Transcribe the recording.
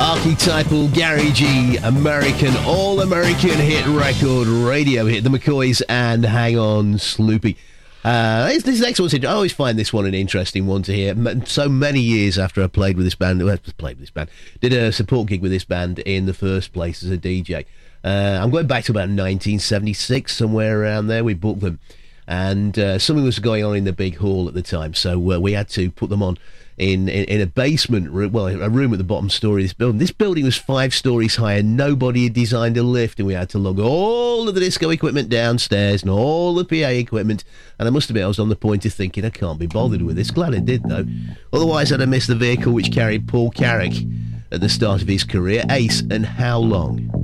Archetypal, garagey, American, all-American hit record, radio hit, the McCoys and Hang On Sloopy. This next one's I always find this one an interesting one to hear. So many years after I played with this band, did a support gig with this band in the first place as a DJ. I'm going back to about 1976, somewhere around there. We booked them, and something was going on in the big hall at the time, so we had to put them on in a basement room, well, a room at the bottom story of this building. This building was 5 stories high, and nobody had designed a lift, and we had to lug all of the disco equipment downstairs and all the PA equipment, and I must admit I was on the point of thinking I can't be bothered with this. Glad I did, though. Otherwise I'd have missed the vehicle which carried Paul Carrack at the start of his career, Ace and How Long.